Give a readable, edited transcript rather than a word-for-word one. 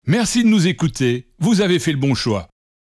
Merci de nous écouter, vous avez fait le bon choix.